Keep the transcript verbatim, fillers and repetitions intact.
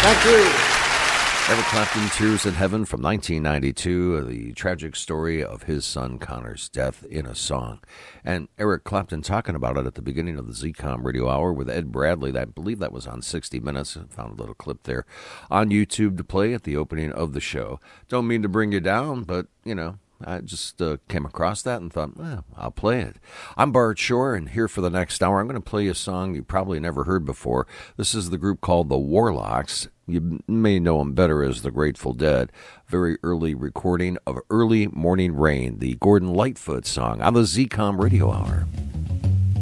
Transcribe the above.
Thank you. Eric Clapton, Tears in Heaven from nineteen ninety-two, the tragic story of his son Connor's death in a song. And Eric Clapton talking about it at the beginning of the Z COM Radio Hour with Ed Bradley. I believe that was on sixty minutes. I found a little clip there on YouTube to play at the opening of the show. Don't mean to bring you down, but, you know, I just uh, came across that and thought, well, I'll play it. I'm Bart Shore, and here for the next hour, I'm going to play a song you probably never heard before. This is the group called the Warlocks. You may know them better as the Grateful Dead. Very early recording of Early Morning Rain, the Gordon Lightfoot song on the Z COM Radio Hour.